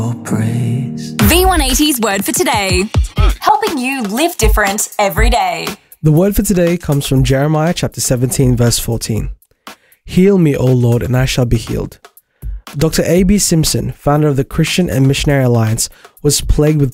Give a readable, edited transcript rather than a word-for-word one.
praise. V180's word for today. Helping you live different every day. The word for today comes from Jeremiah chapter 17 verse 14. Heal me, O Lord, and I shall be healed. Dr. A.B. Simpson, founder of the Christian and Missionary Alliance, was plagued with